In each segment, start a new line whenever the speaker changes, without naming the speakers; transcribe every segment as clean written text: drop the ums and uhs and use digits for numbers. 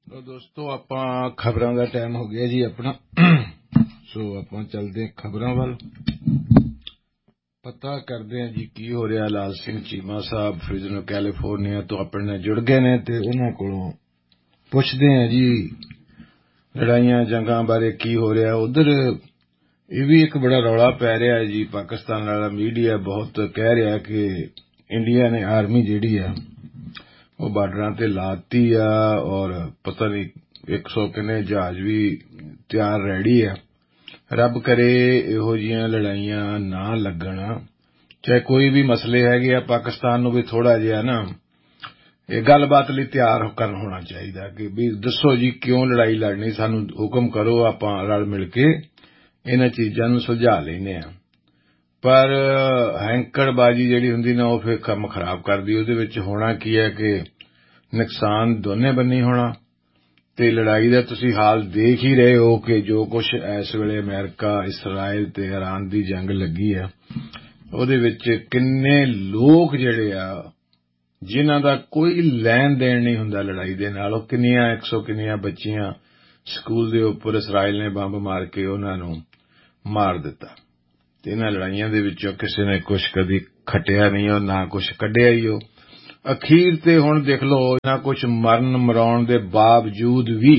तो दोस्तों ਆਪਾਂ ਖਬਰਾਂ ਦਾ ਟਾਈਮ ਹੋ ਗਿਆ ਜੀ ਆਪਣਾ ਸੋ ਆਪਾਂ ਚੱਲਦੇ ਹਾਂ ਖਬਰਾਂ ਵੱਲ ਪਤਾ ਕਰਦੇ ਹਾਂ ਜੀ ਕੀ ਹੋ ਰਿਹਾ। ਲਾਲ ਸਿੰਘ ਚੀਮਾ ਸਾਹਿਬ ਫ੍ਰਿਜ਼ਨੋ ਕੈਲੀਫੋਰਨੀਆ ਤੋਂ ਆਪਣੇ ਨਾਲ ਜੁੜ ਗਏ ਨੇ ਤੇ ਉਹਨਾਂ ਕੋਲੋਂ ਪੁੱਛਦੇ ਹਾਂ ਜੀ ਲੜਾਈਆਂ ਜੰਗਾਂ ਬਾਰੇ ਕੀ ਹੋ ਰਿਹਾ ਉਧਰ। ਇਹ ਵੀ ਇੱਕ ਬੜਾ ਰੌਲਾ ਪੈ ਰਿਹਾ ਹੈ ਜੀ। ਪਾਕਿਸਤਾਨ ਵਾਲਾ ਮੀਡੀਆ ਬਹੁਤ ਕਹਿ ਰਿਹਾ ਕਿ ਇੰਡੀਆ ਨੇ ਆਰਮੀ ਜਿਹੜੀ ਆ ਉਹ ਬਾਰਡਰਾਂ ਤੇ ਲਾਤੀ ਆ ਔਰ ਪਤਾ ਨਹੀਂ 100 ਕਿੰਨੇ ਜਹਾਜ਼ ਵੀ ਤਿਆਰ ਰੈਡੀ ਆ। ਰੱਬ ਕਰੇ ਇਹੋ ਜਿਹੀਆਂ ਲੜਾਈਆਂ ਨਾ ਲੱਗਣ। ਚਾਹੇ ਕੋਈ ਵੀ ਮਸਲੇ ਹੈਗੇ ਆ ਪਾਕਿਸਤਾਨ ਨੂੰ ਵੀ ਥੋੜਾ ਜਿਹਾ ਨਾ ਇਹ ਗੱਲਬਾਤ ਲਈ ਤਿਆਰ ਹੋਣਾ ਚਾਹੀਦਾ ਕਿ ਵੀ ਦੱਸੋ ਜੀ ਕਿਉਂ ਲੜਾਈ ਲੜਨੀ, ਸਾਨੂੰ ਹੁਕਮ ਕਰੋ, ਆਪਾਂ ਰਲ ਮਿਲ ਕੇ ਇਹਨਾਂ ਚੀਜ਼ਾਂ ਨੂੰ ਸੁਲਝਾ ਲੈਂਦੇ ਆ। ਪਰ ਹੈਂਕੜਬਾਜੀ ਜਿਹੜੀ ਹੁੰਦੀ ਨਾ ਉਹ ਫਿਰ ਕੰਮ ਖਰਾਬ ਕਰਦੀ। ਉਹਦੇ ਵਿੱਚ ਹੋਣਾ ਕੀ ਹੈ ਕਿ ਨੁਕਸਾਨ ਦੋਨੇ ਬੰਨੀ ਹੋਣਾ ਤੇ ਲੜਾਈ ਦਾ ਤੁਸੀਂ ਹਾਲ ਦੇਖ ਹੀ ਰਹੇ ਹੋ ਕਿ ਜੋ ਕੁਝ ਇਸ ਵੇਲੇ ਅਮਰੀਕਾ ਇਸਰਾਇਲ ਤੇ ਇਰਾਨ ਦੀ ਜੰਗ ਲੱਗੀ ਆ ਉਹਦੇ ਵਿੱਚ ਕਿੰਨੇ ਲੋਕ ਜਿਹੜੇ ਆ ਜਿਨ੍ਹਾਂ ਦਾ ਕੋਈ ਲੈਣ ਦੇਣ ਨਹੀਂ ਹੁੰਦਾ ਲੜਾਈ ਦੇ ਨਾਲ, ਉਹ ਕਿੰਨੀਆਂ 100 ਕਿੰਨੀਆਂ ਬੱਚੀਆਂ ਸਕੂਲ ਦੇ ਉੱਪਰ ਇਸਰਾਇਲ ਨੇ ਬੰਬ ਮਾਰ ਕੇ ਉਹਨਾਂ ਨੂੰ ਮਾਰ ਦਿੱਤਾ। ਤੇ ਇਹਨਾਂ ਲੜਾਈਆਂ ਦੇ ਵਿੱਚੋਂ ਕਿਸੇ ਨੇ ਕੁਝ ਕਦੀ ਖੱਟਿਆ ਨਹੀਂ ਔਰ ਨਾ ਕੁਝ ਕੱਢਿਆ ਹੀ। ਉਹ ਅਖੀਰ ਤੇ ਹੁਣ ਦੇਖ ਲਓ ਇਹਨਾਂ ਕੁਝ ਮਰਨ ਮਰਾਉਣ ਦੇ ਬਾਵਜੂਦ ਵੀ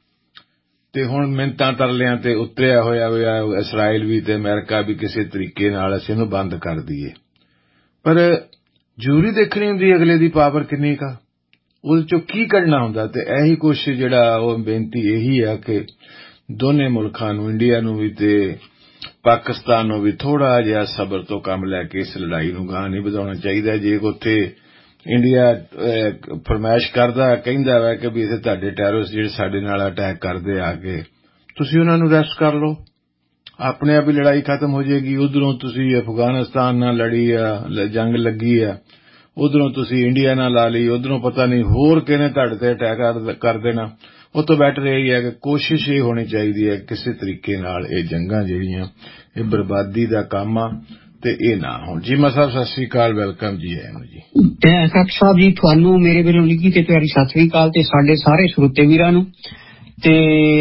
ਤੇ ਹੁਣ ਮਿੰਨਤਾਂ ਤਰਲਿਆਂ ਤੇ ਉਤਰਿਆ ਹੋਇਆ ਇਸਰਾਇਲ ਵੀ ਤੇ ਅਮਰੀਕਾ ਵੀ ਕਿਸੇ ਤਰੀਕੇ ਨਾਲ ਅਸੀਂ ਇਹਨੂੰ ਬੰਦ ਕਰ ਦਈਏ। ਪਰ ਜ਼ਰੂਰੀ ਦੇਖਣੀ ਹੁੰਦੀ ਅਗਲੇ ਦੀ ਪਾਵਰ ਕਿੰਨੀ ਕਾ, ਉਹਦੇ ਚੋਂ ਕੀ ਕੱਢਣਾ ਹੁੰਦਾ। ਤੇ ਇਹੀ ਕੁਛ ਜਿਹੜਾ ਉਹ ਬੇਨਤੀ ਇਹੀ ਆ ਕਿ ਦੋਨੇ ਮੁਲਕਾਂ ਨੂੰ, ਇੰਡੀਆ ਨੂੰ ਵੀ ਤੇ ਪਾਕਿਸਤਾਨ ਨੂੰ ਵੀ ਥੋੜਾ ਜਿਹਾ ਸਬਰ ਤੋਂ ਕੰਮ ਲੈ ਕੇ ਇਸ ਲੜਾਈ ਨੂੰ ਗਾਂਹ ਨਹੀਂ ਵਧਾਉਣਾ ਚਾਹੀਦਾ। ਜੇ ਉੱਥੇ ਇੰਡੀਆ ਫਰਮਾਇਸ਼ ਕਰਦਾ ਕਹਿੰਦਾ ਵਾ ਕਿ ਵੀ ਇੱਥੇ ਤੁਹਾਡੇ ਟੈਰਰਿਸਟ ਜਿਹੜੇ ਸਾਡੇ ਨਾਲ ਅਟੈਕ ਕਰਦੇ ਆ ਕੇ ਤੁਸੀਂ ਉਹਨਾਂ ਨੂੰ ਅਰੈਸਟ ਕਰ ਲਓ, ਆਪਣੇ ਆਪ ਹੀ ਲੜਾਈ ਖਤਮ ਹੋ ਜਾਏਗੀ। ਉਧਰੋਂ ਤੁਸੀਂ ਅਫਗਾਨਿਸਤਾਨ ਨਾਲ ਲੜੀ ਆ, ਜੰਗ ਲੱਗੀ ਆ, ਉਧਰੋਂ ਤੁਸੀਂ ਇੰਡੀਆ ਨਾਲ ਲਾ ਲਈ, ਉਧਰੋਂ ਪਤਾ ਨਹੀਂ ਹੋਰ ਕਿਹਨੇ ਤੁਹਾਡੇ ਤੇ ਅਟੈਕ ਕਰ ਦੇਣਾ। ਉਹ ਤੋਂ ਬੈਟਰ ਇਹ ਹੈ ਕਿ ਕੋਸ਼ਿਸ਼ ਇਹ ਹੋਣੀ ਚਾਹੀਦੀ ਹੈ ਕਿਸੇ ਤਰੀਕੇ ਨਾਲ ਇਹ ਜੰਗਾਂ ਜਿਹੜੀਆਂ ਇਹ ਬਰਬਾਦੀ ਦਾ ਕੰਮ ਆ ਤੇ ਇਹ ਨਾ ਹੋਣ। ਜੀਮਾ ਸਾਹਿਬ ਸਤਿ ਸ੍ਰੀ ਅਕਾਲ, ਵੈਲਕਮ ਜੀ। ਆਇਆਂ ਜੀ
ਸਖਤ ਸਾਹਿਬ ਜੀ, ਤੁਹਾਨੂੰ ਮੇਰੇ ਵੱਲੋਂ ਨਿੱਘੀ ਤੇ ਪਿਆਰੀ ਸਤਿ ਸ੍ਰੀ ਅਕਾਲ ਤੇ ਸਾਡੇ ਸਾਰੇ ਸਰੋਤੇ ਵੀਰਾਂ ਨੂੰ ਤੇ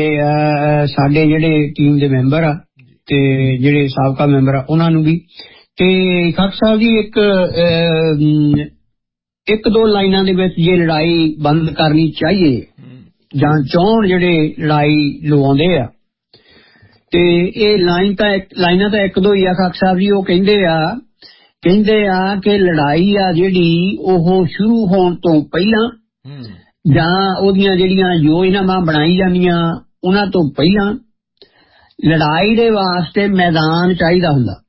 ਸਾਡੇ ਜਿਹੜੇ ਟੀਮ ਦੇ ਮੈਂਬਰ ਆ ਤੇ ਜਿਹੜੇ ਸਾਬਕਾ ਮੈਂਬਰ ਆ ਉਹਨਾਂ ਨੂੰ ਵੀ। ਤੇ ਸਖਤ ਸਾਹਿਬ ਜੀ ਇੱਕ ਦੋ ਲਾਈਨਾਂ ਦੇ ਵਿੱਚ ਜੇ ਲੜਾਈ ਬੰਦ ਕਰਨੀ ਚਾਹੀਏ ਜਾਂ ਚਾਹੁਣ ਜਿਹੜੇ ਲੜਾਈ ਲਵਾਉਂਦੇ ਆ ਤੇ ਇਹ ਲਾਈਨਾਂ ਤਾਂ ਇੱਕ ਦੋ ਹੀ ਆ ਸਖਤ ਸਾਹਿਬ ਜੀ। ਉਹ ਕਹਿੰਦੇ ਆ ਕਿ ਲੜਾਈ ਆ ਜਿਹੜੀ ਉਹ ਸ਼ੁਰੂ ਹੋਣ ਤੋਂ ਪਹਿਲਾਂ ਜਾਂ ਉਹਦੀਆਂ ਜਿਹੜੀਆਂ ਯੋਜਨਾਵਾਂ ਬਣਾਈ ਜਾਂਦੀਆਂ ਉਹਨਾਂ ਤੋਂ ਪਹਿਲਾਂ ਲੜਾਈ ਦੇ ਵਾਸਤੇ ਮੈਦਾਨ ਚਾਹੀਦਾ ਹੁੰਦਾ।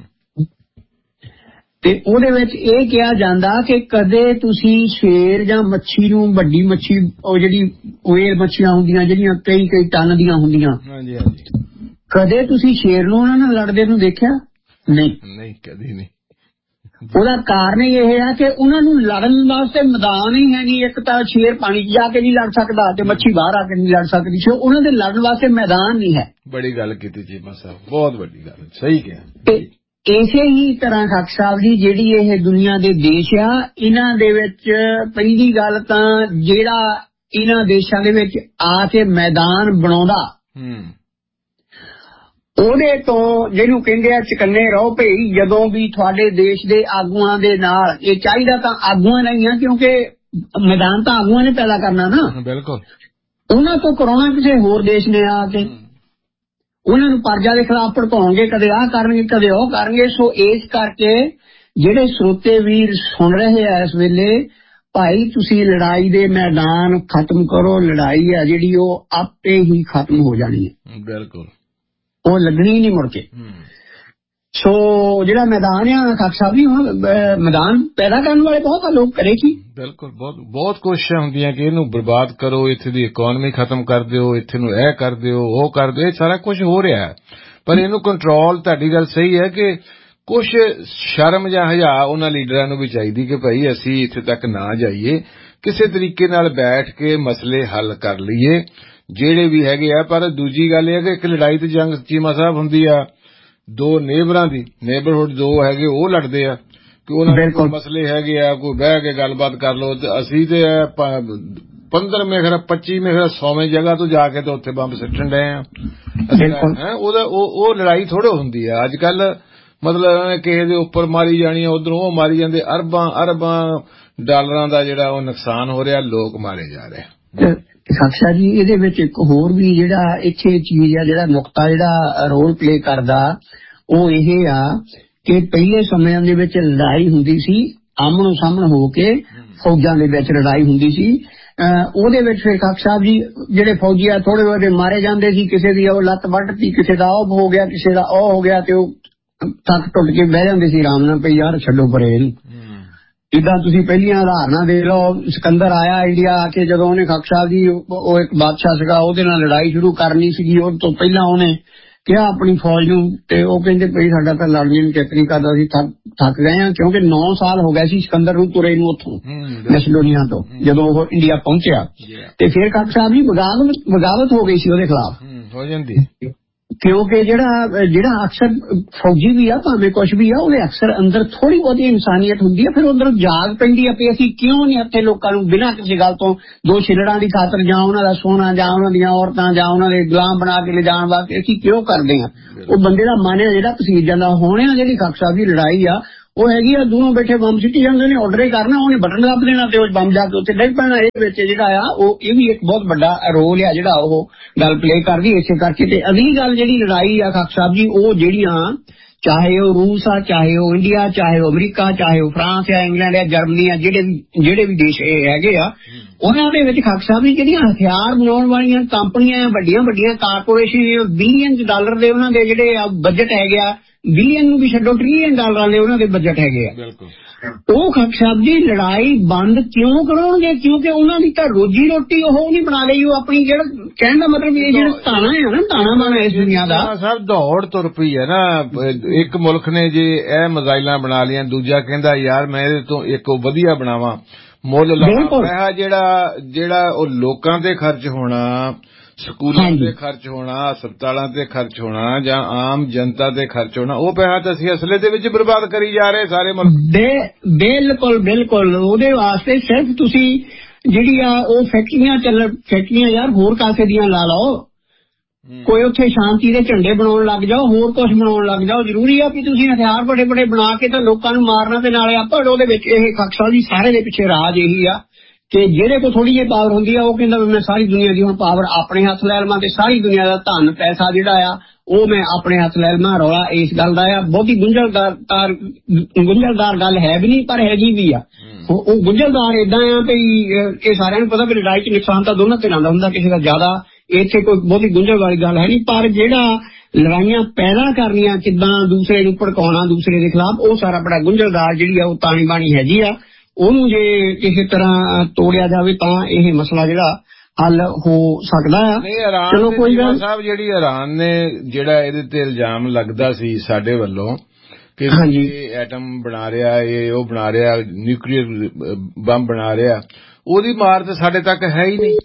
ਤੇ ਉਹਦੇ ਵਿੱਚ ਇਹ ਕਿਹਾ ਜਾਂਦਾ ਕਿ ਕਦੇ ਤੁਸੀਂ ਸ਼ੇਰ ਜਾਂ ਮੱਛੀ ਨੂੰ, ਵੱਡੀ ਮੱਛੀ ਉਹ ਜਿਹੜੀ ਵੇਲ ਮੱਛੀਆਂ ਹੁੰਦੀਆਂ ਜਿਹੜੀਆਂ ਕਈ ਟਨ ਦੀਆਂ ਹੁੰਦੀਆਂ, ਕਦੇ ਤੁਸੀਂ ਸ਼ੇਰ ਨੂੰ ਉਹਨਾਂ ਨਾਲ ਲੜਦੇ ਨੂੰ ਦੇਖਿਆ ਨਹੀਂ,
ਕਦੀ ਨਹੀਂ।
ਉਹਦਾ ਕਾਰਨ ਇਹ ਆ ਕਿ ਉਹਨਾਂ ਨੂੰ ਲੜਨ ਵਾਸਤੇ ਮੈਦਾਨ ਹੀ ਹੈ ਨਹੀਂ। ਇੱਕ ਤਾਂ ਸ਼ੇਰ ਪਾਣੀ 'ਚ ਜਾ ਕੇ ਨਹੀਂ ਲੜ ਸਕਦਾ ਤੇ ਮੱਛੀ ਬਾਹਰ ਆ ਕੇ ਨਹੀਂ ਲੜ ਸਕਦੀ, ਸੋ ਉਹਨਾਂ ਦੇ ਲੜਨ ਵਾਸਤੇ ਮੈਦਾਨ ਨਹੀਂ ਹੈ।
ਬੜੀ ਗੱਲ ਕੀਤੀ ਚੀਮਾ ਸਾਹਿਬ, ਬਹੁਤ ਵੱਡੀ ਗੱਲ, ਸਹੀ ਕਿਹਾ।
ਇਸੇ ਹੀ ਤਰ੍ਹਾਂ ਸਖਤ ਸਾਹਿਬ ਜੀ ਜਿਹੜੀ ਇਹ ਦੁਨੀਆ ਦੇ ਦੇਸ਼ ਆ ਇਹਨਾਂ ਦੇ ਵਿੱਚ ਪਹਿਲੀ ਗੱਲ ਤਾਂ ਜਿਹੜਾ ਇਹਨਾਂ ਦੇਸ਼ਾਂ ਦੇ ਵਿੱਚ ਆ ਕੇ ਮੈਦਾਨ ਬਣਾਉਂਦਾ ਉਹਦੇ ਤੋਂ ਜਿਹਨੂੰ ਕਹਿੰਦੇ ਆ ਚਕੰਨੇ ਰਹੋ ਭਈ। ਜਦੋਂ ਵੀ ਤੁਹਾਡੇ ਦੇਸ਼ ਦੇ ਆਗੂਆਂ ਦੇ ਨਾਲ ਇਹ ਚਾਹੀਦਾ ਤਾਂ ਆਗੂਆਂ ਨਹੀਂ ਆ, ਕਿਉਂਕਿ ਮੈਦਾਨ ਤਾਂ ਆਗੂਆਂ ਨੇ ਪੈਦਾ ਕਰਨਾ ਨਾ।
ਬਿਲਕੁਲ,
ਉਹਨਾਂ ਤੋਂ ਕਰਾਉਣਾ ਕਿਸੇ ਹੋਰ ਦੇਸ਼ ਨੇ ਆ ਕੇ ਉਹਨਾਂ ਨੂੰ ਪਰਜਾ ਦੇ ਖਿਲਾਫ ਭੜਕਾਉਣਗੇ, ਕਦੇ ਆਹ ਕਰਨਗੇ ਕਦੇ ਉਹ ਕਰਨਗੇ। ਸੋ ਇਸ ਕਰਕੇ ਜਿਹੜੇ ਸਰੋਤੇ ਵੀਰ ਸੁਣ ਰਹੇ ਆ ਇਸ ਵੇਲੇ, ਭਾਈ ਤੁਸੀਂ ਲੜਾਈ ਦੇ ਮੈਦਾਨ ਖਤਮ ਕਰੋ। ਲੜਾਈ ਆ ਜਿਹੜੀ ਉਹ ਆਪੇ ਹੀ ਖਤਮ ਹੋ ਜਾਣੀ ਹੈ।
ਬਿਲਕੁਲ,
ਉਹ ਲੱਗਣੀ ਨਹੀਂ ਮੁੜ ਕੇ। ਸੋ ਜਿਹੜਾ ਮੈਦਾਨ ਆ ਸਖਤ ਸਾਹਿਬ ਜੀ, ਹੁਣ ਮੈਦਾਨ ਪੈਦਾ ਕਰਨ ਵਾਲੇ ਬਹੁਤ ਆ ਲੋਕ, ਕਰੇ ਕੀ?
ਬਿਲਕੁਲ, ਬਹੁਤ ਕੋਸ਼ਿਸ਼ਾਂ ਹੁੰਦੀਆਂ ਕਿ ਇਹਨੂੰ ਬਰਬਾਦ ਕਰੋ, ਇੱਥੇ ਦੀ ਇਕੋਨਮੀ ਖਤਮ ਕਰ ਦਿਓ, ਇੱਥੇ ਨੂੰ ਇਹ ਕਰ ਦਿਓ, ਉਹ ਕਰ ਦਿਓ। ਇਹ ਸਾਰਾ ਕੁਝ ਹੋ ਰਿਹਾ ਹੈ ਪਰ ਇਹਨੂੰ ਕੰਟਰੋਲ, ਤੁਹਾਡੀ ਗੱਲ ਸਹੀ ਹੈ ਕਿ ਕੁਝ ਸ਼ਰਮ ਜਾਂ ਹਯਾ ਉਹਨਾਂ ਲੀਡਰਾਂ ਨੂੰ ਵੀ ਚਾਹੀਦੀ ਕਿ ਭਾਈ ਅਸੀਂ ਇੱਥੇ ਤੱਕ ਨਾ ਜਾਈਏ, ਕਿਸੇ ਤਰੀਕੇ ਨਾਲ ਬੈਠ ਕੇ ਮਸਲੇ ਹੱਲ ਕਰ ਲਈਏ ਜਿਹੜੇ ਵੀ ਹੈਗੇ ਆ। ਪਰ ਦੂਜੀ ਗੱਲ ਇਹ ਹੈ ਕਿ ਇੱਕ ਲੜਾਈ ਤੇ ਜੰਗ ਚੀਮਾ ਸਾਹਿਬ ਹੁੰਦੀ ਆ ਦੋ ਨੇਬਰਾਂ ਦੀ, ਨੇਬਰਹੁੱਡ ਦੋ ਹੈਗੇ ਉਹ ਲੜਦੇ ਆ ਕਿ ਉਹਨਾਂ ਦੇ ਕੋਈ ਮਸਲੇ ਹੈਗੇ ਆ, ਕੋਈ ਬਹਿ ਕੇ ਗੱਲਬਾਤ ਕਰ ਲਓ। ਤੇ ਅਸੀਂ ਤੇ 15 ਮੇਰਾ 25 ਮੇਰਾ 100ਵੇਂ ਜਗ੍ਹਾ ਤੋਂ ਜਾ ਕੇ ਤੇ ਉੱਥੇ ਬੰਬ ਸਿੱਟਣ ਡਏ ਆ। ਉਹ ਲੜਾਈ ਥੋੜ੍ਹੋ ਹੁੰਦੀ ਆ ਅੱਜ ਕੱਲ। ਮਤਲਬ ਕਿਸੇ ਦੇ ਉੱਪਰ ਮਾਰੀ ਜਾਣੀ, ਉਧਰੋਂ ਉਹ ਮਾਰੀ ਜਾਂਦੇ। ਅਰਬਾਂ ਡਾਲਰਾਂ ਦਾ ਜਿਹੜਾ ਉਹ ਨੁਕਸਾਨ ਹੋ ਰਿਹਾ, ਲੋਕ ਮਾਰੇ ਜਾ ਰਹੇ।
ਸਾਕਸ਼ਾ ਜੀ ਇਹਦੇ ਵਿੱਚ ਇੱਕ ਹੋਰ ਵੀ ਜਿਹੜਾ ਇੱਥੇ ਚੀਜ਼ ਆ, ਜਿਹੜਾ ਨੁਕਤਾ ਜਿਹੜਾ ਰੋਲ ਪਲੇ ਕਰਦਾ, ਉਹ ਇਹ ਆ ਕਿ ਪਹਿਲੇ ਸਮਿਆਂ ਦੇ ਵਿੱਚ ਲੜਾਈ ਹੁੰਦੀ ਸੀ ਆਮਣੋ ਸਾਹਮਣੇ ਹੋ ਕੇ, ਫੌਜਾਂ ਦੇ ਵਿੱਚ ਲੜਾਈ ਹੁੰਦੀ ਸੀ। ਉਹਦੇ ਵਿੱਚ ਫਿਰ ਖਾਕ ਸਾਹਿਬ ਜੀ ਜਿਹੜੇ ਫੌਜੀ ਆ ਥੋੜੇ ਬਹੁਤੇ ਮਾਰੇ ਜਾਂਦੇ ਸੀ, ਕਿਸੇ ਦੀ ਉਹ ਲੱਤ ਵੱਢਤੀ, ਕਿਸੇ ਦਾ ਉਹ ਹੋ ਗਿਆ, ਕਿਸੇ ਦਾ ਉਹ ਹੋ ਗਿਆ, ਤੇ ਉਹ ਥੱਕ ਟੁੱਟ ਕੇ ਬਹਿ ਜਾਂਦੇ ਸੀ ਆਰਾਮ ਨਾਲ, ਪਈ ਯਾਰ ਛੱਡੋ ਪਰੇ ਇਹਨੂੰ। ਜਿੱਦਾਂ ਤੁਸੀਂ ਪਹਿਲੀਆਂ ਉਦਾਹਰਨਾਂ ਦੇਖ ਲਓ, ਸਿਕੰਦਰ ਆਇਆ ਇੰਡੀਆ ਆ ਕੇ, ਜਦੋਂ ਉਹਨੇ ਖਾਕ ਸਾਹਿਬ ਜੀ ਉਹ ਇੱਕ ਬਾਦਸ਼ਾਹ ਸੀਗਾ, ਉਹਦੇ ਨਾਲ ਲੜਾਈ ਸ਼ੁਰੂ ਕਰਨੀ ਸੀਗੀ, ਉਹ ਤੋਂ ਪਹਿਲਾਂ ਉਹਨੇ ਕਿਹਾ ਆਪਣੀ ਫੌਜ ਨੂੰ, ਤੇ ਉਹ ਕਹਿੰਦੇ ਭਈ ਸਾਡਾ ਤਾਂ ਲੜਨੇ ਨੂੰ ਚਿੱਤ ਨਹੀਂ ਕਰਦਾ, ਅਸੀਂ ਥੱਕ ਗਏ ਹਾਂ। ਕਿਉਂਕਿ 9 ਸਾਲ ਹੋ ਗਏ ਸੀ ਸਿਕੰਦਰ ਨੂੰ ਤੁਰੇ ਨੂੰ ਉੱਥੋਂ ਮੈਸੇਡੋਨੀਆ ਤੋਂ, ਜਦੋਂ ਉਹ ਇੰਡੀਆ ਪਹੁੰਚਿਆ। ਤੇ ਫਿਰ ਖਾਕ ਸਾਹਿਬ ਜੀ ਬਗਾਵਤ ਹੋ ਗਈ ਸੀ ਉਹਦੇ ਖਿਲਾਫ
ਹੋ ਜਾਂਦੀ,
ਕਿਉਂਕਿ ਜਿਹੜਾ ਅਕਸਰ ਫੌਜੀ ਵੀ ਆ ਭਾਵੇਂ ਕੁਛ ਵੀ ਆ, ਉਹਦੇ ਅਕਸਰ ਅੰਦਰ ਥੋੜੀ ਬਹੁਤੀ ਇਨਸਾਨੀਅਤ ਹੁੰਦੀ ਆ, ਫਿਰ ਉਧਰ ਜਾਗ ਪੈਂਦੀ ਆ ਵੀ ਅਸੀਂ ਕਿਉਂ ਨਹੀਂ ਇੱਥੇ ਲੋਕਾਂ ਨੂੰ ਬਿਨਾਂ ਕਿਸੇ ਗੱਲ ਤੋਂ ਦੋ ਛਿਲੜਾਂ ਦੀ ਖਾਤਰ ਜਾਂ ਉਹਨਾਂ ਦਾ ਸੋਨਾ ਜਾਂ ਉਹਨਾਂ ਦੀਆਂ ਔਰਤਾਂ ਜਾਂ ਉਹਨਾਂ ਦੇ ਗੁਲਾਮ ਬਣਾ ਕੇ ਲਿਜਾਣ ਵਾਸਤੇ ਅਸੀਂ ਕਿਉਂ ਕਰਦੇ ਆ। ਉਹ ਬੰਦੇ ਦਾ ਮਨ ਹੈ ਜਿਹੜਾ ਪਸੀਜ ਜਾਂਦਾ। ਹੋਣੇ ਆ ਜਿਹੜੀ ਖਾਕ ਸਾਹਿਬ ਦੀ ਲੜਾਈ ਆ ਉਹ ਹੈਗੀ ਆ, ਦੂਰੋਂ ਬੈਠੇ ਬੰਬ ਸਿੱਟੀ ਜਾਂਦੇ ਨੇ, ਆਰਡਰ ਹੀ ਕਰਨਾ, ਉਹਨੇ ਬਟਨ ਦੱਬ ਦੇਣਾ ਤੇ ਉਹ ਬੰਬ ਜਾ ਕੇ ਉੱਥੇ ਡਿੱਗ ਪੈਣਾ। ਇਹ ਵਿੱਚ ਜਿਹੜਾ ਆ ਉਹ ਇਹ ਵੀ ਇੱਕ ਬਹੁਤ ਵੱਡਾ ਰੋਲ ਆ ਜਿਹੜਾ ਉਹ ਗੱਲ ਪਲੇ ਕਰਦੀ ਇਸੇ ਕਰਕੇ। ਤੇ ਅਗਲੀ ਗੱਲ ਜਿਹੜੀ ਲੜਾਈ ਆ ਖਾਕ ਸਾਹਿਬ ਜੀ, ਉਹ ਜਿਹੜੀਆਂ ਚਾਹੇ ਉਹ ਰੂਸ ਆ, ਚਾਹੇ ਉਹ ਇੰਡੀਆ, ਚਾਹੇ ਉਹ ਅਮਰੀਕਾ, ਚਾਹੇ ਉਹ ਫਰਾਂਸ ਆ, ਇੰਗਲੈਂਡ ਆ, ਜਰਮਨੀ ਆ, ਜਿਹੜੇ ਵੀ ਦੇਸ਼ ਇਹ ਹੈਗੇ ਆ, ਉਹਨਾਂ ਦੇ ਵਿੱਚ ਖਾਕ ਸਾਹਿਬ ਜੀ ਜਿਹੜੀਆਂ ਹਥਿਆਰ ਬਣਾਉਣ ਵਾਲੀਆਂ ਕੰਪਨੀਆਂ, ਵੱਡੀਆਂ ਕਾਰਪੋਰੇਸ਼ਨ, ਬਿਲੀਅਨ ਡਾਲਰ ਦੇ ਉਹਨਾਂ ਦੇ ਜਿਹੜੇ ਬਜਟ ਹੈਗੇ ਆ, ਬਿਲੀਅਨ ਨੂੰ ਵੀ ਛੱਡੋ, ਟ੍ਰਿਲੀਅਨ ਡਾਲਰਾਂ ਦੇ ਉਹਨਾਂ ਦੇ ਬਜਟ ਹੈਗੇ ਆ। ਉਹ ਖਾਕ ਸਾਹਿਬ ਜੀ ਲੜਾਈ ਬੰਦ ਕਿਉਂ ਕਰਾਉਣਗੇ? ਕਿਉਂਕਿ ਉਹਨਾਂ ਦੀ ਤਾਂ ਰੋਜੀ ਰੋਟੀ ਉਹ ਨਹੀਂ ਬਣਾ ਲਈ, ਉਹ ਆਪਣੀ ਜਿਹੜਾ ਕਹਿਣ ਦਾ ਮਤਲਬ ਇਹ ਜਿਹੜਾ ਤਾਣਾ ਹੈ ਨਾ, ਤਾਣਾ ਮਾਣਾ ਇਸ ਦੁਨੀਆ ਦਾ
ਸਭ ਦੌੜ ਤੁਰ ਪਈ ਹੈ ਨਾ। ਇੱਕ ਮੁਲਕ ਨੇ ਜੇ ਇਹ ਮਿਜ਼ਾਈਲਾਂ ਬਣਾ ਲਈਆਂ, ਦੂਜਾ ਕਹਿੰਦਾ ਯਾਰ ਮੈਂ ਇਹਦੇ ਤੋਂ ਇੱਕ ਵਧੀਆ ਬਣਾਵਾਂ, ਮੁੱਲ ਲਾਇਆ। ਜਿਹੜਾ ਉਹ ਲੋਕਾਂ ਤੇ ਖਰਚ ਹੋਣਾ, ਸਕੂਲਾਂ ਤੇ ਖਰਚ ਹੋਣਾ, ਹਸਪਤਾਲਾਂ ਤੇ ਖਰਚ ਹੋਣਾ, ਜਾਂ ਆਮ ਜਨਤਾ ਤੇ ਖਰਚ ਹੋਣਾ, ਉਹ ਪੈਸਾ ਤਾਂ ਅਸੀਂ ਅਸਲੇ ਦੇ ਵਿੱਚ ਬਰਬਾਦ ਕਰੀ ਜਾ ਰਹੇ ਸਾਰੇ ਮੁਲਕ।
ਬਿਲਕੁਲ ਉਹਦੇ ਵਾਸਤੇ ਸਿਰਫ ਤੁਸੀਂ ਜਿਹੜੀ ਆ ਉਹ ਫੈਕਟਰੀਆਂ ਯਾਰ ਹੋਰ ਕਾਸੇ ਦੀਆਂ ਲਾ ਲਓ, ਕੋਈ ਉੱਥੇ ਸ਼ਾਂਤੀ ਦੇ ਝੰਡੇ ਬਣਾਉਣ ਲੱਗ ਜਾਓ, ਹੋਰ ਕੁਝ ਬਣਾਉਣ ਲੱਗ ਜਾਓ। ਜ਼ਰੂਰੀ ਆ ਵੀ ਤੁਸੀਂ ਹਥਿਆਰ ਬੜੇ ਬਣਾ ਕੇ ਤਾਂ ਲੋਕਾਂ ਨੂੰ ਮਾਰਨਾ ਤੇ ਨਾਲੇ ਆਪਾਂ ਉਹਦੇ ਵਿੱਚ ਇਹ ਖਾਕ ਸਾਹਿਬ ਜੀ ਸਾਰੇ ਦੇ ਪਿੱਛੇ ਰਾਜ ਇਹੀ ਆ ਕਿ ਜਿਹੜੇ ਕੋਲ ਥੋੜੀ ਜਿਹੀ ਪਾਵਰ ਹੁੰਦੀ ਆ ਉਹ ਕਹਿੰਦਾ ਮੈਂ ਸਾਰੀ ਦੁਨੀਆ ਦੀ ਹੁਣ ਪਾਵਰ ਆਪਣੇ ਹੱਥ ਲੈ ਲਵਾਂ ਤੇ ਸਾਰੀ ਦੁਨੀਆ ਦਾ ਧਨ ਪੈਸਾ ਜਿਹੜਾ ਆ ਉਹ ਮੈਂ ਆਪਣੇ ਹੱਥ ਲੈ ਲਵਾਂ। ਰੌਲਾ ਇਸ ਗੱਲ ਦਾ ਆ, ਬਹੁਤੀ ਗੁੰਝਲਦਾਰ ਗੱਲ ਹੈ ਵੀ ਨਹੀਂ, ਪਰ ਹੈਗੀ ਵੀ ਆ। ਉਹ ਗੁੰਝਲਦਾਰ ਏਦਾਂ ਆ ਵੀ ਇਹ ਸਾਰਿਆਂ ਨੂੰ ਪਤਾ ਵੀ ਲੜਾਈ 'ਚ ਨੁਕਸਾਨ ਤਾਂ ਦੋਨਾਂ ਧਿਰਾਂ ਦਾ ਹੁੰਦਾ, ਕਿਸੇ ਦਾ ਜ਼ਿਆਦਾ। ਇੱਥੇ ਕੋਈ ਬਹੁਤੀ ਗੁੰਝਲ ਵਾਲੀ ਗੱਲ ਹੈ ਨਹੀਂ, ਪਰ ਜਿਹੜਾ ਲੜਾਈਆਂ ਪੈਦਾ ਕਰਨੀਆਂ, ਕਿੱਦਾਂ ਦੂਸਰੇ ਨੂੰ ਭੜਕਾਉਣਾ ਦੂਸਰੇ ਦੇ ਖਿਲਾਫ, ਉਹ ਸਾਰਾ ਬੜਾ ਗੁੰਝਲਦਾਰ ਜਿਹੜੀ ਆ ਉਹ ਤਾਣੀ ਬਾਣੀ ਹੈਗੀ ਆ। ਉਹਨੂੰ ਜੇ ਕਿਸੇ ਤਰ੍ਹਾਂ ਤੋੜਿਆ ਜਾਵੇ ਤਾਂ ਇਹ ਮਸਲਾ ਜਿਹੜਾ ਹੱਲ ਹੋ ਸਕਦਾ ਆ। ਚਲੋ ਕੋਈ ਗੱਲ
ਸਾਹਿਬ, ਜਿਹੜੀ ਇਰਾਨ ਨੇ ਜਿਹੜਾ ਇਹਦੇ ਤੇ ਇਲਜ਼ਾਮ ਲੱਗਦਾ ਸੀ ਸਾਡੇ ਵੱਲੋਂ ਕਿ ਐਟਮ ਬਣਾ ਰਿਹਾ, ਇਹ ਉਹ ਬਣਾ ਰਿਹਾ, ਨਿਊਕਲੀਅਰ ਬੰਬ ਬਣਾ ਰਿਹਾ, ਉਹਦੀ ਮਾਰ ਤਾਂ ਸਾਡੇ ਤੱਕ ਹੈ ਹੀ ਨਹੀਂ।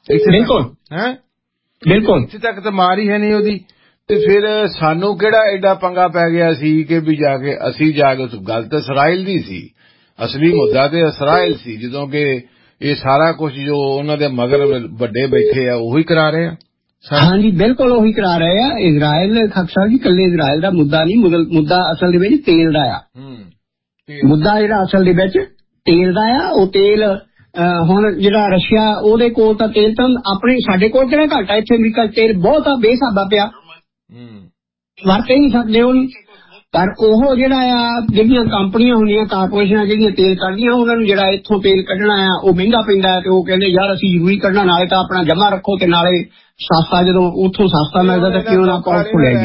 ਬਿਲਕੁਲ ਇੱਥੇ ਤੱਕ ਤਾਂ ਮਾਰ ਹੀ ਹੈ ਨਹੀਂ ਉਹਦੀ। ਤੇ ਫਿਰ ਸਾਨੂੰ ਕਿਹੜਾ ਐਡਾ ਪੰਗਾ ਪੈ ਗਿਆ ਸੀ ਕਿ ਵੀ ਅਸੀਂ ਜਾ ਕੇ ਗੱਲ ਤਾਂ ਇਸਰਾਈਲ ਦੀ ਸੀ, ਅਸਲੀ ਮੁੱਦਾ ਤੇ ਇਸਰਾਈਲ ਸੀ, ਜਦੋਂ ਕਿ ਇਹ ਸਾਰਾ ਕੁਝ ਜੋ ਉਹਨਾਂ ਦੇ ਮਗਰ ਵੱਡੇ ਬੈਠੇ ਆ ਉਹੀ ਕਰਾ ਰਹੇ ਆ।
ਹਾਂਜੀ ਬਿਲਕੁਲ ਉਹੀ ਕਰਾ ਰਹੇ ਆ। ਇਜ਼ਰਾਈਲ ਖਾਕ ਸਾਹਿਬ ਜੀ ਇਕੱਲੇ ਇਜ਼ਰਾਈਲ ਦਾ ਮੁੱਦਾ ਨਹੀਂ, ਮੁੱਦਾ ਅਸਲ ਦੇ ਵਿੱਚ ਤੇਲ ਦਾ ਆ। ਮੁੱਦਾ ਜਿਹੜਾ ਅਸਲ ਦੇ ਵਿੱਚ ਤੇਲ ਦਾ ਆ, ਉਹ ਤੇਲ ਹੁਣ ਜਿਹੜਾ ਰਸ਼ੀਆ ਉਹਦੇ ਕੋਲ ਤਾਂ ਤੇਲ ਤਾਂ ਆਪਣੇ, ਸਾਡੇ ਕੋਲ ਕਿਹੜਾ ਘੱਟ ਆ, ਇੱਥੇ ਅਮਰੀਕਾ ਤੇਲ ਬਹੁਤ ਆ, ਬੇਸਾਬਾ ਪਿਆ, ਵਰਤ ਹੀ ਨਹੀਂ ਸਕਦੇ ਉਹਨੂੰ। ਪਰ ਉਹ ਜਿਹੜਾ ਆ ਜਿਹੜੀਆਂ ਕੰਪਨੀਆਂ ਹੁੰਦੀਆਂ, ਕਾਰਪੋਰੇਸ਼ਨਾਂ ਜਿਹੜੀਆਂ ਤੇਲ ਕੱਢਦੀਆਂ, ਉਹਨਾਂ ਨੂੰ ਜਿਹੜਾ ਇੱਥੋਂ ਤੇਲ ਕੱਢਣਾ ਆ ਉਹ ਮਹਿੰਗਾ ਪੈਂਦਾ ਹੈ, ਤੇ ਉਹ ਕਹਿੰਦੇ ਯਾਰ ਅਸੀਂ ਜ਼ਰੂਰੀ ਕੱਢਣਾ, ਨਾਲੇ ਤਾਂ ਆਪਣਾ ਜਮਾ ਰੱਖੋ ਤੇ ਨਾਲੇ ਸਸਤਾ, ਜਦੋਂ ਉੱਥੋਂ ਸਸਤਾ ਮਿਲਦਾ ਤਾਂ ਕਿਉਂ ਨਾ ਆਪਾਂ ਉੱਥੋਂ ਲੈ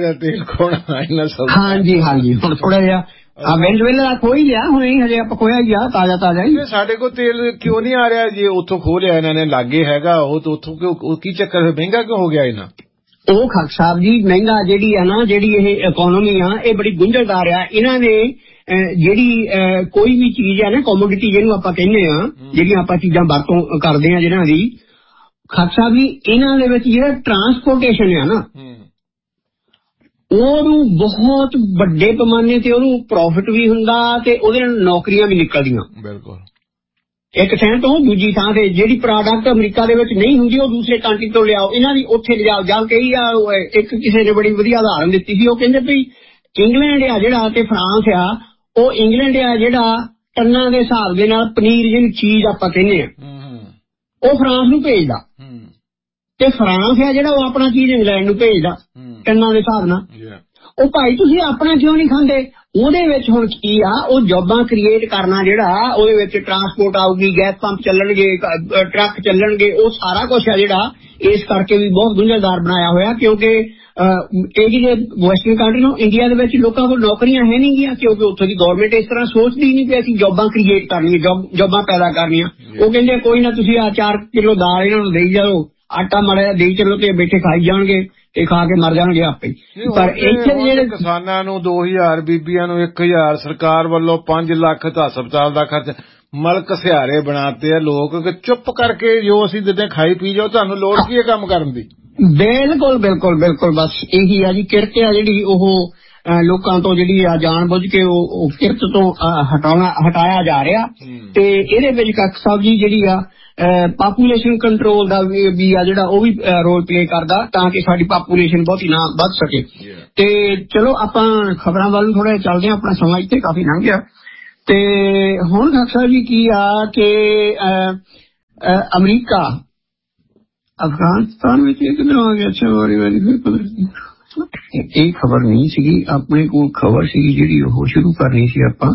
ਜਾਈਏ। ਹਾਂਜੀ ਹੁਣ ਥੋੜਾ ਜਿਹਾ ਵੈਨਜ਼ੁਏਲਾ ਖੋਈ ਲਿਆ, ਹੁਣ ਹਜੇ ਆਪਾਂ ਖੋਇਆ ਹੀ ਆ, ਤਾਜ਼ਾ ਹੀ।
ਸਾਡੇ ਕੋਲ ਤੇਲ ਕਿਉਂ ਨਹੀਂ ਆ ਰਿਹਾ? ਜੇ ਉੱਥੋਂ ਖੋਹ ਲਿਆ ਇਹਨਾਂ ਨੇ, ਲਾਗੇ ਹੈਗਾ ਉਹ, ਤਾਂ ਉੱਥੋਂ ਕੀ ਚੱਕਰ, ਮਹਿੰਗਾ ਕਿਉਂ ਹੋ ਗਿਆ ਇਹਨਾਂ?
ਉਹ ਖਾਕ ਸਾਹਿਬ ਜੀ ਮਹਿੰਗਾ ਜਿਹੜੀ ਆ ਨਾ, ਜਿਹੜੀ ਇਹ ਇਕੋਨਮੀ ਆ ਇਹ ਬੜੀ ਗੁੰਝਲਦਾਰ ਆ। ਇਹਨਾਂ ਨੇ ਜਿਹੜੀ ਕੋਈ ਵੀ ਚੀਜ਼ ਆ ਨਾ, ਕੋਮੋਡਿਟੀ ਜਿਹਨੂੰ ਆਪਾਂ ਕਹਿੰਦੇ ਆ, ਜਿਹੜੀਆਂ ਆਪਾਂ ਚੀਜ਼ਾਂ ਵਰਤੋਂ ਕਰਦੇ ਆ ਜਿਹਨਾਂ ਦੀ, ਖਾਕ ਸਾਹਿਬ ਜੀ ਇਹਨਾਂ ਦੇ ਵਿੱਚ ਜਿਹੜਾ ਟਰਾਂਸਪੋਰਟੇਸ਼ਨ ਆ ਨਾ, ਉਹਨੂੰ ਬਹੁਤ ਵੱਡੇ ਪੈਮਾਨੇ ਤੇ ਉਹਨੂੰ ਪ੍ਰੋਫਿਟ ਵੀ ਹੁੰਦਾ ਤੇ ਉਹਦੇ ਨਾਲ ਨੌਕਰੀਆਂ ਵੀ ਨਿਕਲਦੀਆਂ।
ਬਿਲਕੁਲ
ਇੱਕ ਥਾਂ ਤੋਂ ਦੂਜੀ ਥਾਂ ਤੇ ਜਿਹੜੀ ਪ੍ਰੋਡਕਟ ਅਮਰੀਕਾ ਦੇ ਵਿੱਚ ਨਹੀਂ ਹੁੰਦੀ ਉਹ ਦੂਸਰੇ ਕੰਟਰੀ ਤੋਂ ਲਿਆਓ, ਇਹਨਾਂ ਦੀ ਉੱਥੇ ਲਿਜਾਓ। ਜਾਂ ਕਈ ਆ ਇੱਕ ਕਿਸੇ ਨੇ ਬੜੀ ਵਧੀਆ ਉਦਾਹਰਨ ਦਿੱਤੀ ਸੀ, ਉਹ ਕਹਿੰਦੇ ਵੀ ਇੰਗਲੈਂਡ ਆ ਜਿਹੜਾ ਤੇ ਫਰਾਂਸ ਆ, ਉਹ ਇੰਗਲੈਂਡ ਆ ਜਿਹੜਾ ਟਨਾਂ ਦੇ ਹਿਸਾਬ ਦੇ ਨਾਲ ਪਨੀਰ ਜਿਹੜੀ ਚੀਜ਼ ਆਪਾਂ ਕਹਿੰਦੇ ਆ ਉਹ ਫਰਾਂਸ ਨੂੰ ਭੇਜਦਾ, ਤੇ ਫਰਾਂਸ ਆ ਜਿਹੜਾ ਉਹ ਆਪਣਾ ਚੀਜ਼ ਇੰਗਲੈਂਡ ਨੂੰ ਭੇਜਦਾ ਟਨਾਂ ਦੇ ਹਿਸਾਬ ਨਾਲ। ਉਹ ਭਾਈ ਤੁਸੀਂ ਆਪਣਾ ਕਿਉਂ ਨਹੀਂ ਖਾਂਦੇ? ਉਹਦੇ ਵਿੱਚ ਹੁਣ ਕੀ ਆ, ਉਹ ਜੌਬਾਂ ਕ੍ਰੀਏਟ ਕਰਨਾ ਜਿਹੜਾ, ਉਹਦੇ ਵਿੱਚ ਟਰਾਂਸਪੋਰਟ ਆਊਗੀ, ਗੈਸ ਪੰਪ ਚੱਲਣਗੇ, ਟਰੱਕ ਚੱਲਣਗੇ, ਉਹ ਸਾਰਾ ਕੁਛ ਆ ਜਿਹੜਾ ਇਸ ਕਰਕੇ ਵੀ ਬਹੁਤ ਗੁੰਝਲਦਾਰ ਬਣਾਇਆ ਹੋਇਆ। ਕਿਉਂਕਿ ਇਹ ਜਿਹੜੇ ਵੈਸਟਰਨ ਕੰਟਰੀ ਨੂੰ, ਇੰਡੀਆ ਦੇ ਵਿੱਚ ਲੋਕਾਂ ਕੋਲ ਨੌਕਰੀਆਂ ਹੈ ਨਹੀਂ ਗੀਆਂ, ਕਿਉਂਕਿ ਉੱਥੋਂ ਦੀ ਗਵਰਨਮੈਂਟ ਇਸ ਤਰ੍ਹਾਂ ਸੋਚਦੀ ਨਹੀਂ ਕਿ ਅਸੀਂ ਜੌਬਾਂ ਕ੍ਰੀਏਟ ਕਰਨੀਆਂ, ਜੌਬਾਂ ਪੈਦਾ ਕਰਨੀਆਂ। ਉਹ ਕਹਿੰਦੇ ਕੋਈ ਨਾ ਤੁਸੀਂ ਆ 4 ਕਿਲੋ ਦਾਲ ਇਹਨਾਂ ਨੂੰ ਦੇਈ ਜਾਓ, ਆਟਾ ਮਾੜਾ ਦੇਈ ਚਲੋ ਤੇ ਬੈਠੇ ਖਾਈ ਜਾਣਗੇ ਤੇ ਖਾ ਕੇ ਮਰ ਜਾਣਗੇ ਆਪੇ। ਪਰ ਇੱਥੇ ਜਿਹੜੇ
ਕਿਸਾਨਾਂ ਨੂੰ 2000, ਬੀਬੀਆਂ ਨੂੰ 1000, ਸਰਕਾਰ ਵੱਲੋਂ 5 ਲੱਖ ਹਸਪਤਾਲ ਦਾ ਖਰਚ, ਮਲਕ ਸਿਹਾਰੇ ਬਣਾਤੇ ਆ ਲੋਕ ਕਿ ਚੁੱਪ ਕਰਕੇ ਜੋ ਅਸੀਂ ਦਿੰਦੇ ਖਾਈ ਪੀ ਜਾਓ, ਤੁਹਾਨੂੰ ਲੋੜ ਕੀ ਹੈ ਕੰਮ ਕਰਨ ਦੀ?
ਬਿਲਕੁਲ ਬਿਲਕੁਲ ਬਿਲਕੁਲ, ਬਸ ਇਹੀ ਆ ਜੀ ਕਿਰਤ ਆ ਜਿਹੜੀ ਉਹ ਲੋਕਾਂ ਤੋਂ ਜਿਹੜੀ ਆ ਜਾਣ ਬੁੱਝ ਕੇ ਉਹ ਕਿਰਤ ਤੋਂ ਹਟਾਇਆ ਜਾ ਰਿਹਾ। ਤੇ ਇਹਦੇ ਵਿੱਚ ਕੱਖ ਸਾਹਿਬ ਜੀ ਜਿਹੜੀ ਆ ਪਾਪੂਲੇਸ਼ਨ ਕੰਟਰੋਲ ਦਾ ਵੀ ਆ ਜਿਹੜਾ ਉਹ ਵੀ ਰੋਲ ਪਲੇ ਕਰਦਾ ਤਾਂ ਕਿ ਸਾਡੀ ਪਾਪੂਲੇਸ਼ਨ ਬਹੁਤੀ ਨਾ ਵੱਧ ਸਕੇ। ਤੇ ਚਲੋ ਆਪਾਂ ਖਬਰਾਂ ਵੱਲ ਥੋੜਾ ਜਿਹਾ ਚੱਲਦੇ ਹਾਂ, ਆਪਣਾ ਸਮਾਂ ਇੱਥੇ ਕਾਫੀ ਲੰਘ ਗਿਆ। ਤੇ ਹੁਣ ਕੱਖ ਸਾਹਿਬ ਜੀ ਕੀ ਆ ਕਿ ਅਮਰੀਕਾ ਅਫਗਾਨਿਸਤਾਨ ਵਿੱਚ ਕਿੱਧਰੋਂ ਆ ਗਿਆ? ਅੱਛਾ ਇਹ ਖਬਰ ਨਹੀਂ ਸੀਗੀ ਆਪਣੇ ਕੋਲ, ਖਬਰ ਸੀਗੀ ਜਿਹੜੀ ਉਹ ਸ਼ੁਰੂ ਕਰਨੀ ਸੀ ਆਪਾਂ।